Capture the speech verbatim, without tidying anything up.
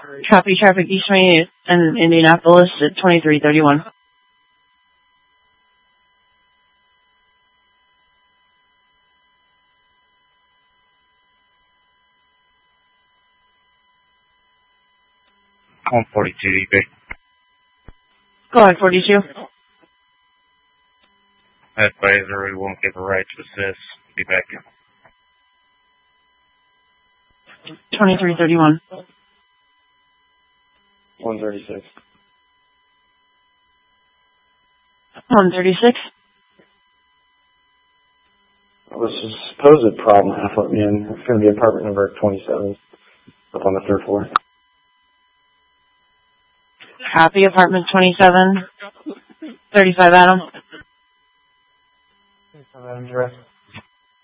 Copy traffic East twenty-eighth and Indianapolis at twenty-three thirty-one. one forty-two E B. Go ahead, forty-two. Advisor, we won't give a right to assist. Be back. twenty-three thirty-one. one thirty-six. one thirty-six. Well, this is a supposed problem half let me in. It's going to be apartment number twenty-seven up on the third floor. Copy apartment twenty-seven. thirty-five Adam. thirty-five Adam's arrest.